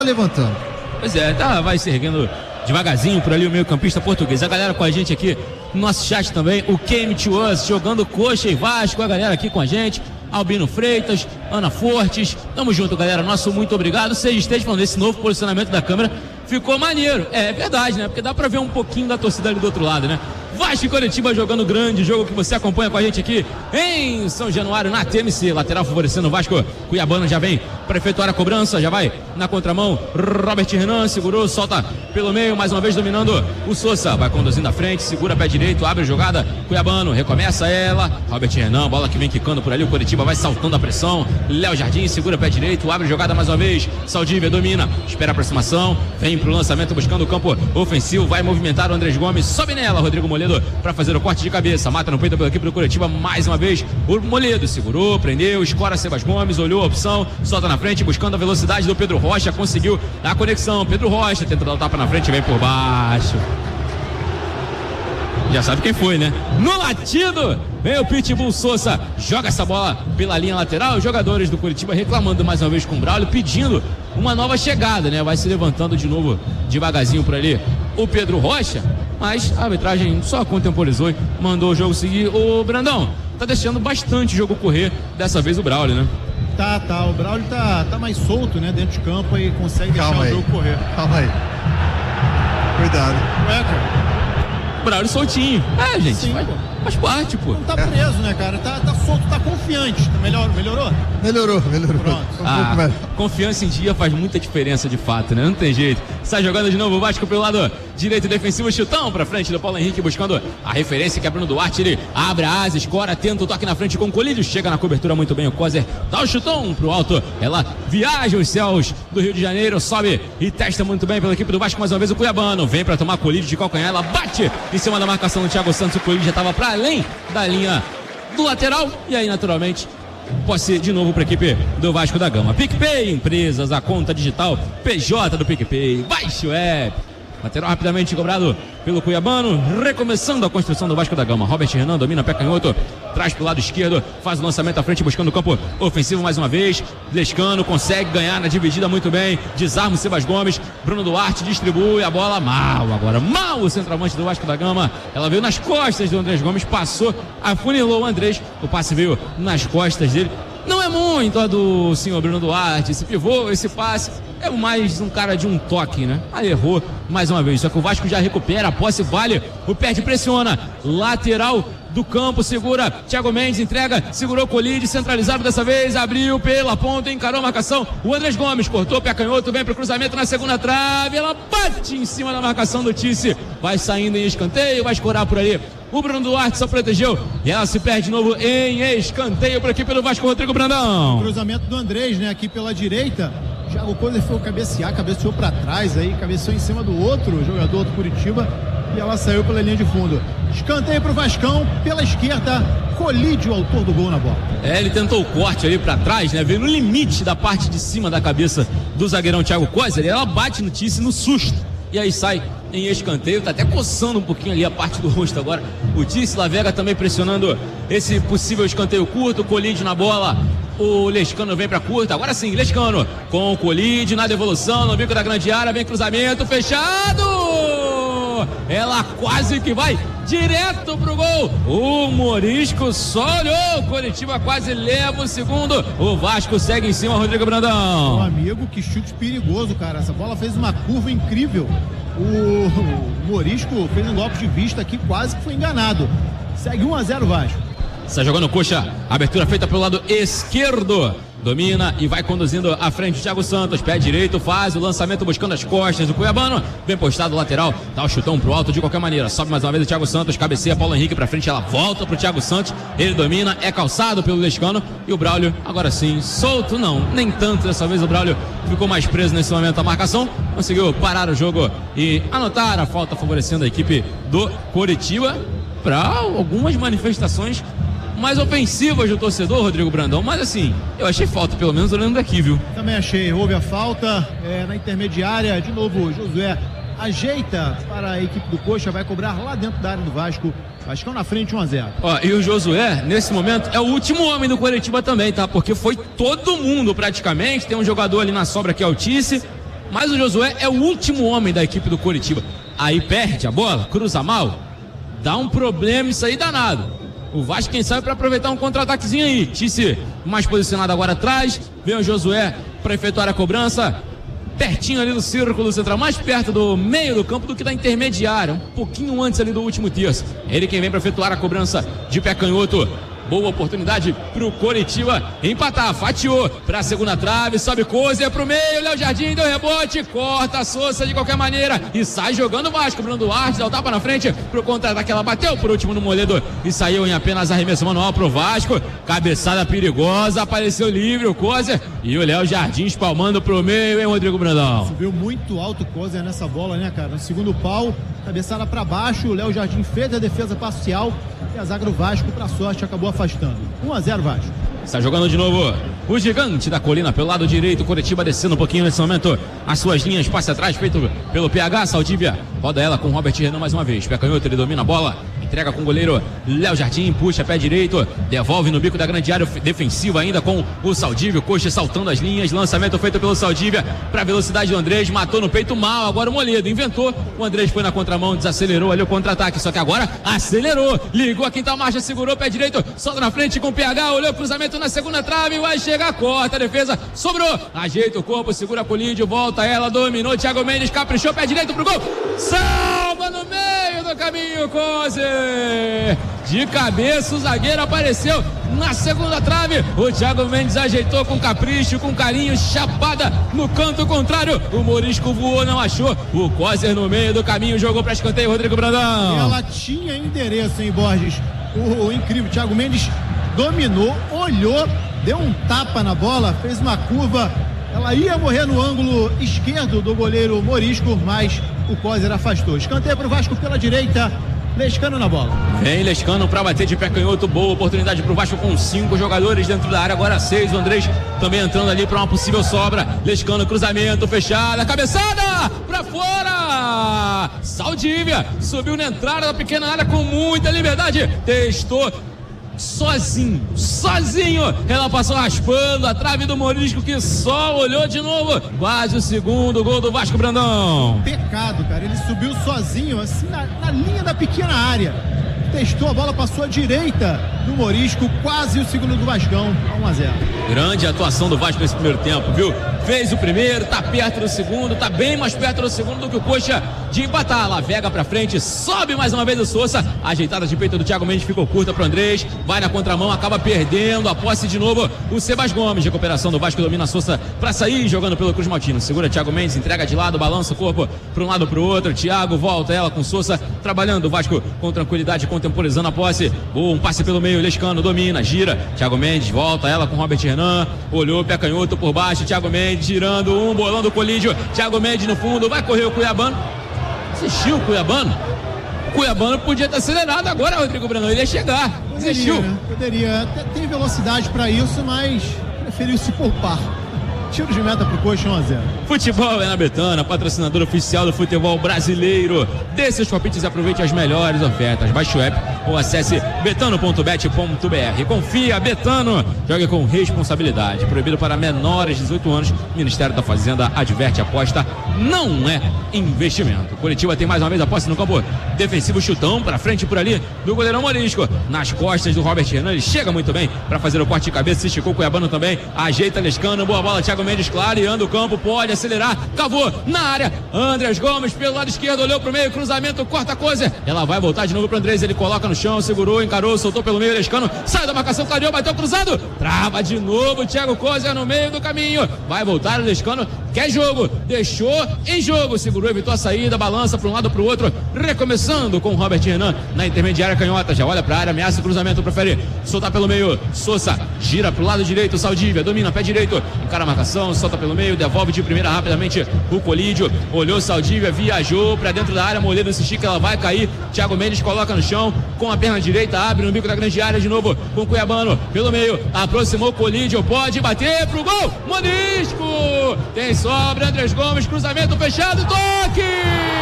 levantando. Pois é, vai se erguendo devagarzinho por ali o meio campista português. A galera com a gente aqui no nosso chat também, o Came to Us, jogando Coxa e Vasco, a galera aqui com a gente, Albino Freitas, Ana Fortes, tamo junto, galera, nosso muito obrigado. Vocês estejam falando desse novo posicionamento da câmera, ficou maneiro, é verdade, né, porque dá pra ver um pouquinho da torcida ali do outro lado, né. Vasco e Coritiba jogando grande jogo que você acompanha com a gente aqui em São Januário, na TMC, lateral favorecendo o Vasco. Cuiabano já vem para efetuar a cobrança, já vai na contramão, Robert Renan segurou, solta pelo meio, mais uma vez dominando o Sousa, vai conduzindo à frente, segura pé direito, abre a jogada, Cuiabano recomeça ela, Robert Renan, bola que vem quicando por ali, o Coritiba vai saltando a pressão, Léo Jardim segura pé direito, abre a jogada mais uma vez, Saldívia domina, espera a aproximação, vem pro lançamento buscando o campo ofensivo, vai movimentar o Andrés Gomes, sobe nela, Rodrigo Moledo para fazer o corte de cabeça, mata no peito pela equipe do Coritiba, mais uma vez o Moledo segurou, prendeu, escora Sebas Gomes, olhou a opção, solta na frente, buscando a velocidade do Pedro Rocha, conseguiu dar a conexão, Pedro Rocha tenta dar o tapa na frente, vem por baixo, já sabe quem foi, né? No latido, vem o Pitbull Sousa, joga essa bola pela linha lateral, os jogadores do Coritiba reclamando mais uma vez com o Braulio, pedindo uma nova chegada, né? Vai se levantando de novo, devagarzinho por ali, o Pedro Rocha, mas a arbitragem só contemporizou e mandou o jogo seguir. Ô Brandão, tá deixando bastante o jogo correr, dessa vez o Braulio, né? Tá, o Braulio tá mais solto, né, dentro de campo e consegue deixar o jogo correr. Calma aí. Cuidado. Ué, cara. Braulio soltinho. É, gente, Sim, faz parte, pô. Não tá preso, né, cara? Tá solto, tá confiante. Melhorou? Melhorou. Pronto. Confiança em dia faz muita diferença de fato, né? Não tem jeito. Sai jogando de novo o Vasco pelo lado direito defensivo, chutão pra frente do Paulo Henrique, buscando a referência que é Bruno Duarte. Ele abre a asa, escora, tenta o toque na frente com o Colírio, chega na cobertura muito bem o Coser, dá o chutão pro alto, ela viaja os céus do Rio de Janeiro, sobe e testa muito bem pela equipe do Vasco, mais uma vez o Cuiabano, vem pra tomar Colírio de calcanhar, ela bate em cima da marcação do Thiago Santos, o Colírio já tava pra além da linha do lateral, e aí naturalmente posse de novo para a equipe do Vasco da Gama. PicPay, empresas, a conta digital PJ do PicPay, baixe o app. Lateral rapidamente cobrado pelo Cuiabano, recomeçando a construção do Vasco da Gama. Robert Renan domina pé canhoto, traz pro lado esquerdo, faz o lançamento à frente buscando o campo ofensivo mais uma vez. Lescano consegue ganhar na dividida muito bem, desarma o Sebas Gomes, Bruno Duarte distribui a bola mal o centroavante do Vasco da Gama, ela veio nas costas do Andrés Gomes, passou, afunilou o Andrés, o passe veio nas costas dele. Não é muito a do senhor Bruno Duarte, esse pivô, esse passe, é mais um cara de um toque, né? Aí errou mais uma vez, só que o Vasco já recupera, a posse vale, o Perde pressiona, lateral do campo, segura, Thiago Mendes entrega, segurou Colide, centralizado dessa vez, abriu pela ponta, encarou a marcação, o Andrés Gomes cortou, pé canhoto, vem pro cruzamento na segunda trave, ela bate em cima da marcação do Tice, vai saindo em escanteio, vai escorar por ali. O Bruno Duarte só protegeu e ela se perde de novo em escanteio por aqui pelo Vasco, Rodrigo Brandão. Cruzamento do Andrés, né, aqui pela direita. Thiago Coser foi cabeceou pra trás aí, cabeceou em cima do outro jogador do Curitiba e ela saiu pela linha de fundo. Escanteio pro Vascão, pela esquerda, Colide, o autor do gol na bola. Ele tentou o corte ali pra trás, né, veio no limite da parte de cima da cabeça do zagueirão Thiago Coser e ela bate no Tice no susto. E aí sai em escanteio, tá até coçando um pouquinho ali a parte do rosto agora. O Tice, Lavega também pressionando esse possível escanteio curto, Colide na bola, o Lescano vem pra curta, agora sim, Lescano com o Colide na devolução, no bico da grande área, vem cruzamento, fechado! Ela quase que vai direto pro gol, o Morisco só olhou, o Coritiba quase leva o segundo, o Vasco segue em cima, Rodrigo Brandão. Meu amigo, que chute perigoso, cara, essa bola fez uma curva incrível, o Morisco fez um golpe de vista aqui, quase que foi enganado, segue 1-0 Vasco. Está jogando Coxa, abertura feita pelo lado esquerdo, domina e vai conduzindo à frente o Thiago Santos, pé direito, faz o lançamento buscando as costas do Cuiabano, bem postado lateral, dá o chutão pro alto de qualquer maneira, sobe mais uma vez o Thiago Santos, cabeceia Paulo Henrique pra frente, ela volta pro Thiago Santos, ele domina, é calçado pelo Lescano e o Braulio agora sim, solto não, nem tanto dessa vez, o Braulio ficou mais preso nesse momento a marcação, conseguiu parar o jogo e anotar a falta favorecendo a equipe do Coritiba para algumas manifestações mais ofensivas do torcedor, Rodrigo Brandão, mas assim, eu achei falta, pelo menos olhando daqui, viu? Também achei, houve a falta na intermediária, de novo Josué ajeita para a equipe do Coxa, vai cobrar lá dentro da área do Vasco, Vascão na frente 1-0. Ó, e o Josué, nesse momento, é o último homem do Coritiba também, tá? Porque foi todo mundo praticamente, tem um jogador ali na sobra que é o Tice, mas o Josué é o último homem da equipe do Coritiba. Aí perde a bola, cruza mal, dá um problema isso aí danado. O Vasco quem sabe para aproveitar um contra-ataquezinho aí. Tice mais posicionado agora atrás, vem o Josué para efetuar a cobrança, pertinho ali do círculo central, mais perto do meio do campo do que da intermediária, um pouquinho antes ali do último terço. Ele quem vem para efetuar a cobrança de pé canhoto. Boa oportunidade pro Coritiba empatar, fatiou pra segunda trave, sobe Coisa pro meio, Léo Jardim deu rebote, corta a Sousa de qualquer maneira e sai jogando o Vasco. Bruno Duarte dá o tapa na frente pro contra-ataque, ela bateu por último no Moledo e saiu em apenas arremesso manual pro Vasco. Cabeçada perigosa, apareceu livre o Coisa e o Léo Jardim espalmando pro meio, hein, Rodrigo Brandão? Subiu muito alto o Coisa nessa bola, né, cara? No segundo pau, cabeçada pra baixo, o Léo Jardim fez a defesa parcial e a zaga do Vasco, pra sorte, acabou afastando. 1-0 Vasco. Está jogando de novo o gigante da colina pelo lado direito. Coritiba descendo um pouquinho nesse momento as suas linhas, passe atrás feito pelo PH. Saldívia roda ela com o Robert Renan mais uma vez. Pé canhoto, ele domina a bola, entrega com o goleiro Léo Jardim, puxa pé direito, devolve no bico da grande área defensiva ainda com o Saldívia. O Coxa saltando as linhas, lançamento feito pelo Saldívia para a velocidade do Andrés, matou no peito mal. Agora o Moledo inventou, o Andrés foi na contramão, desacelerou ali o contra-ataque, só que agora acelerou, ligou a quinta marcha, segurou pé direito, solta na frente com o PH, olhou o cruzamento na segunda trave, vai chegar, corta a defesa, sobrou, ajeita o corpo, segura a Colídio, volta ela, dominou, Thiago Mendes caprichou, pé direito pro gol, salva no meio do caminho, Coze, de cabeça o zagueiro apareceu na segunda trave, o Thiago Mendes ajeitou com capricho, com carinho, chapada no canto contrário, o Morisco voou, não achou, o Cozer no meio do caminho, jogou para escanteio, Rodrigo Brandão. Ela tinha endereço, hein, Borges? O incrível Thiago Mendes dominou, olhou, deu um tapa na bola, fez uma curva, ela ia morrer no ângulo esquerdo do goleiro Morisco, mas o Cozer afastou. Escanteio para o Vasco pela direita, Lescano na bola. Vem Lescano para bater de pé canhoto, boa oportunidade pro Vasco com 5 jogadores dentro da área, agora 6, o Andrés também entrando ali para uma possível sobra, Lescano, cruzamento, fechada, cabeçada, para fora, Saldívia, subiu na entrada da pequena área com muita liberdade, testou, sozinho, ela passou raspando a trave do Morisco que só olhou de novo, quase o segundo gol do Vasco, Brandão. Pecado, cara, ele subiu sozinho, assim, na linha da pequena área, testou a bola, passou à direita do Morisco, quase o segundo do Vascão, 1-0. Grande atuação do Vasco nesse primeiro tempo, viu? Fez o primeiro, tá perto do segundo, tá bem mais perto do segundo do que o Coxa de empatar. Lavega pra frente, sobe mais uma vez o Sousa, ajeitada de peito do Thiago Mendes, ficou curta pro Andrés, vai na contramão, acaba perdendo a posse de novo o Sebas Gomes. Recuperação do Vasco, domina a Sousa pra sair, jogando pelo Cruz Maltino, segura Thiago Mendes, entrega de lado, balança o corpo pra um lado pro outro, Thiago volta ela com Sousa, trabalhando o Vasco com tranquilidade, contemporizando a posse, um passe pelo meio, Lescano domina, gira, Thiago Mendes volta ela com Robert Renan, olhou, pé canhoto por baixo, Thiago Mendes girando, bolando o Colídio, Thiago Mendes no fundo, vai correr o Cuiabano, assistiu o Cuiabano podia ter acelerado agora, Rodrigo Brandão, ele ia chegar, desistiu. Poderia, tem velocidade para isso, mas preferiu se poupar. Tiro de meta pro Coxa, 1-0. Futebol é na Betano, patrocinador oficial do futebol brasileiro. Dê seus palpites e aproveite as melhores ofertas. Baixe o app ou acesse betano.bet.br. Confia, Betano. Jogue com responsabilidade. Proibido para menores de 18 anos. Ministério da Fazenda adverte, aposta não é investimento. Curitiba tem mais uma vez a posse no campo defensivo, chutão para frente por ali do goleirão Morisco. Nas costas do Robert Renan, ele chega muito bem para fazer o corte de cabeça. Se esticou o Cuiabano também. Ajeita Lescano, boa bola, Thiago Mendes clareando o campo, pode acelerar, cavou na área, Andrés Gomes pelo lado esquerdo, olhou pro meio, cruzamento, corta a coisa, ela vai voltar de novo pro Andrés, ele coloca no chão, segurou, encarou, soltou pelo meio, Lescano, sai da marcação, clareou, bateu cruzado, trava de novo, Thiago Cozer no meio do caminho, vai voltar o Lescano, quer jogo, deixou em jogo, segurou, evitou a saída, balança para um lado pro outro, recomeçando com o Robert Renan na intermediária canhota, já olha pra área, ameaça o cruzamento, prefere soltar pelo meio, Sousa, gira pro lado direito, Saldívia, domina, pé direito, encara a marcação, solta pelo meio, devolve de primeira rapidamente o Colídio, olhou Saldívia, viajou pra dentro da área, Moledo se estica, ela vai cair, Thiago Mendes coloca no chão, com a perna direita, abre no bico da grande área de novo, com o Cuiabano, pelo meio, aproximou o Colídio, pode bater pro gol, Morisco, tem sobra, Andrés Gomes, cruzamento fechado, toque!